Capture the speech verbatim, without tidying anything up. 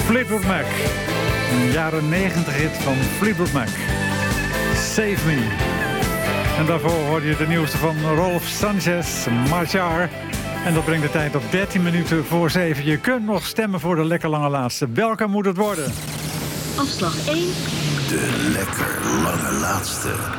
Fleetwood Mac. Een jaren negentig hit van Fleetwood Mac. Save Me. En daarvoor hoorde je de nieuwste van Rolf Sanchez, Marchar. En dat brengt de tijd op dertien minuten voor zeven. Je kunt nog stemmen voor de lekker lange laatste. Welke moet het worden? Afslag één. De lekker lange laatste.